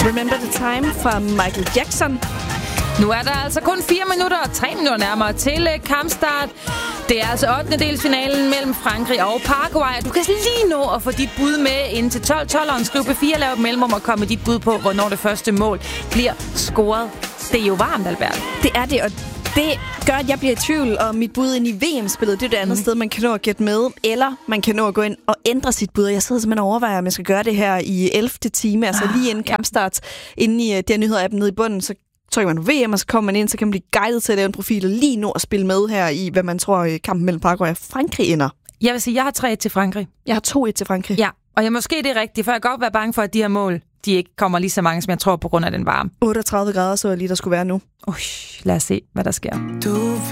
Remember the Time fra Michael Jackson. Nu er der altså kun 4 minutter og 3 minutter nærmere til kampstart. Det er altså 8. finalen mellem Frankrig og Paraguay. Du kan lige nå at få dit bud med ind til 12-12'eren. Skriv P4, lav et mellemrum og kom med dit bud på, hvornår det første mål bliver scoret. Det er jo varmt, Albert. Det er det, og det gør, at jeg bliver i tvivl om mit bud ind i VM-spillet. Det er det andet sted, man kan nå at gætte med, eller man kan nå at gå ind og ændre sit bud. Jeg sidder simpelthen og overvejer, om jeg skal gøre det her i 11. time, altså lige inden kampstart. Inde i der nyheder-appen nede i bunden, så trykker man på VM, og så kommer man ind, så kan man blive guidet til at lave en profil og lige nå at spille med her i, hvad man tror kampen mellem Paraguay og Frankrig ender. Jeg vil sige, jeg har 3-1 til Frankrig. Jeg har 2-1 til Frankrig. Ja, og måske det er rigtigt, for jeg kan godt være bange for, at de her mål, de ikke kommer lige så mange, som jeg tror, på grund af den varme. 38 grader, så jeg lige, der skulle være nu. Lad os se, hvad der sker. Du